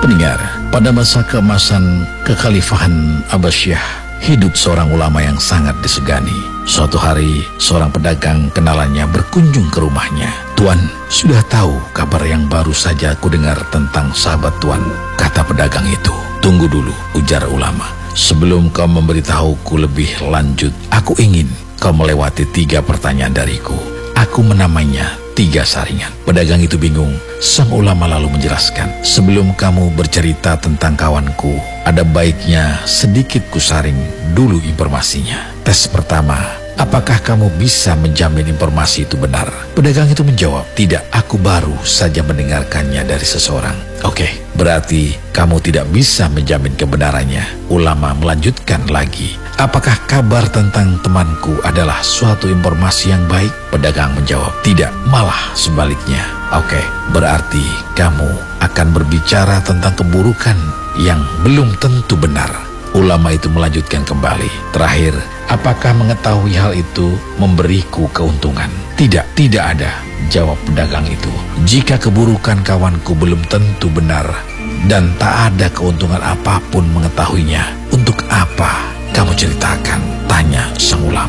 Pendengar, pada masa keemasan kekhalifahan Abbasiyah, hidup seorang ulama yang sangat disegani. Suatu hari, seorang pedagang kenalannya berkunjung ke rumahnya. "Tuan, sudah tahu kabar yang baru saja aku dengar tentang sahabat Tuan," kata pedagang itu. "Tunggu dulu," ujar ulama. "Sebelum kau memberitahuku lebih lanjut, aku ingin kau melewati 3 pertanyaan dariku. Aku menamainya 3 saringan." Pedagang itu bingung. Sang ulama lalu menjelaskan, "Sebelum kamu bercerita tentang kawanku, ada baiknya sedikit kusaring dulu informasinya. Tes pertama, apakah kamu bisa menjamin informasi itu benar?" Pedagang itu menjawab, "Tidak, aku baru saja mendengarkannya dari seseorang." "Oke, berarti kamu tidak bisa menjamin kebenarannya." Ulama melanjutkan lagi, "Apakah kabar tentang temanku adalah suatu informasi yang baik?" Pedagang menjawab, "Tidak, malah sebaliknya." "Oke, berarti kamu akan berbicara tentang keburukan yang belum tentu benar." Ulama itu melanjutkan kembali, "Terakhir, apakah mengetahui hal itu memberiku keuntungan?" "Tidak, tidak ada," jawab pedagang itu. "Jika keburukan kawanku belum tentu benar dan tak ada keuntungan apapun mengetahuinya, untuk apa kamu ceritakan?" tanya sang ulama.